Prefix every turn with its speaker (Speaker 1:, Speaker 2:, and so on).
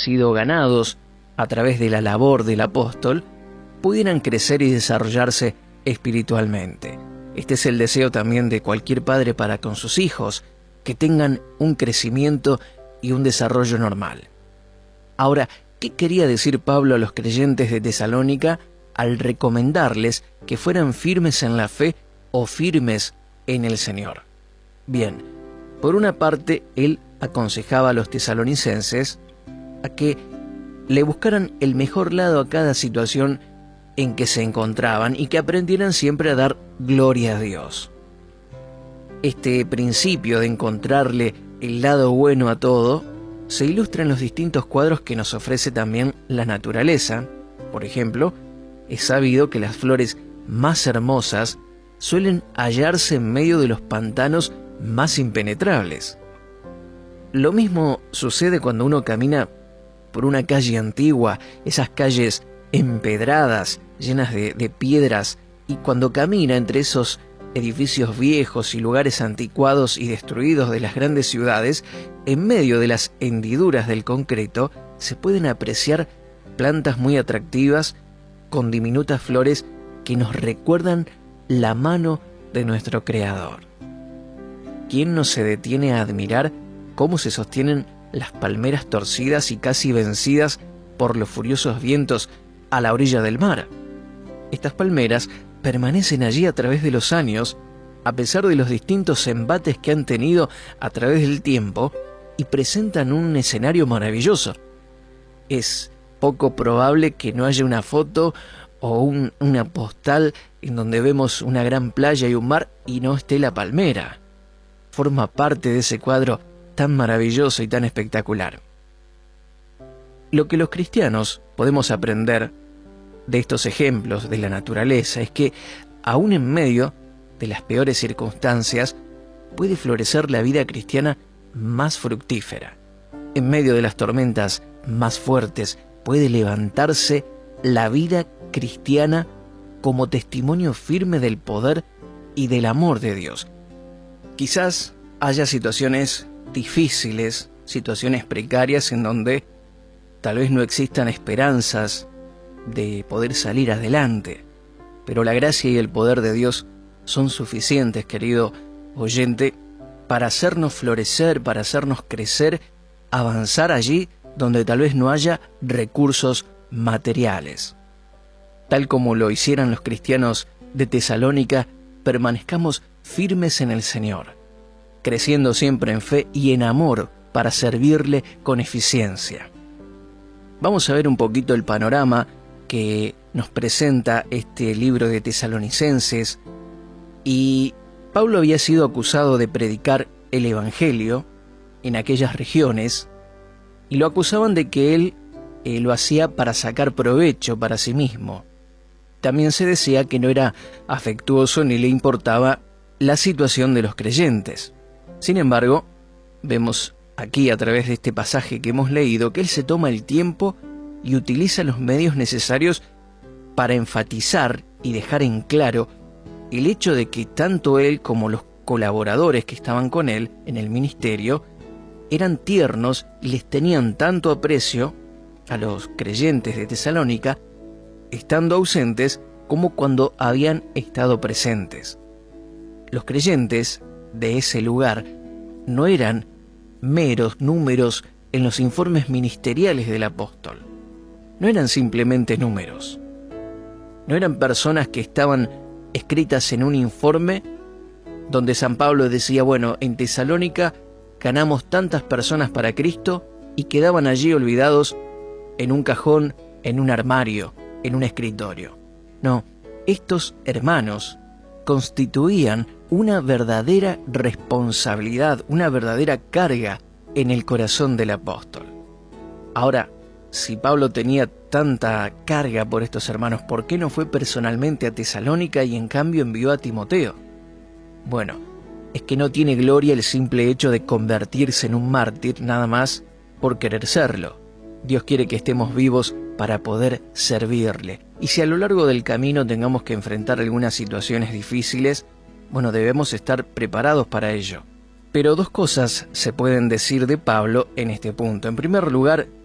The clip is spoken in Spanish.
Speaker 1: sido ganados a través de la labor del apóstol, pudieran crecer y desarrollarse espiritualmente. Este es el deseo también de cualquier padre para con sus hijos, que tengan un crecimiento y un desarrollo normal. Ahora, ¿qué quería decir Pablo a los creyentes de Tesalónica al recomendarles que fueran firmes en la fe o firmes en el Señor? Bien, por una parte, él aconsejaba a los tesalonicenses a que le buscaran el mejor lado a cada situación en que se encontraban y que aprendieran siempre a dar gloria a Dios. Este principio de encontrarle el lado bueno a todo se ilustra en los distintos cuadros que nos ofrece también la naturaleza. Por ejemplo, es sabido que las flores más hermosas suelen hallarse en medio de los pantanos más impenetrables. Lo mismo sucede cuando uno camina por una calle antigua, esas calles empedradas, llenas de piedras, y cuando camina entre esos edificios viejos y lugares anticuados y destruidos de las grandes ciudades, en medio de las hendiduras del concreto se pueden apreciar plantas muy atractivas con diminutas flores que nos recuerdan la mano de nuestro Creador. ¿Quién no se detiene a admirar cómo se sostienen las palmeras torcidas y casi vencidas por los furiosos vientos a la orilla del mar? Estas palmeras permanecen allí a través de los años, a pesar de los distintos embates que han tenido a través del tiempo, y presentan un escenario maravilloso. Es poco probable que no haya una foto o una postal en donde vemos una gran playa y un mar y no esté la palmera. Forma parte de ese cuadro tan maravilloso y tan espectacular. Lo que los cristianos podemos aprender de estos ejemplos de la naturaleza es que, aún en medio de las peores circunstancias, puede florecer la vida cristiana más fructífera. En medio de las tormentas más fuertes puede levantarse la vida cristiana como testimonio firme del poder y del amor de Dios. Quizás haya situaciones difíciles, situaciones precarias en donde tal vez no existan esperanzas de poder salir adelante, pero la gracia y el poder de Dios son suficientes, querido oyente, para hacernos florecer, para hacernos crecer, avanzar allí donde tal vez no haya recursos materiales. Tal como lo hicieran los cristianos de Tesalónica, permanezcamos firmes en el Señor, creciendo siempre en fe y en amor para servirle con eficiencia. Vamos a ver un poquito el panorama que nos presenta este libro de Tesalonicenses. Y Pablo había sido acusado de predicar el Evangelio en aquellas regiones, y lo acusaban de que él lo hacía para sacar provecho para sí mismo. También se decía que no era afectuoso ni le importaba la situación de los creyentes. Sin embargo, vemos aquí a través de este pasaje que hemos leído que él se toma el tiempo y utiliza los medios necesarios para enfatizar y dejar en claro el hecho de que tanto él como los colaboradores que estaban con él en el ministerio eran tiernos y les tenían tanto aprecio a los creyentes de Tesalónica, estando ausentes como cuando habían estado presentes. Los creyentes de ese lugar no eran meros números en los informes ministeriales del apóstol. No eran simplemente números. No eran personas que estaban escritas en un informe donde San Pablo decía, bueno, en Tesalónica ganamos tantas personas para Cristo, y quedaban allí olvidados en un cajón, en un armario, en un escritorio. No, estos hermanos constituían una verdadera responsabilidad, una verdadera carga en el corazón del apóstol. Ahora, si Pablo tenía tanta carga por estos hermanos, ¿por qué no fue personalmente a Tesalónica y en cambio envió a Timoteo? Bueno, es que no tiene gloria el simple hecho de convertirse en un mártir nada más por querer serlo. Dios quiere que estemos vivos para poder servirle. Y si a lo largo del camino tengamos que enfrentar algunas situaciones difíciles, bueno, debemos estar preparados para ello. Pero dos cosas se pueden decir de Pablo en este punto. En primer lugar,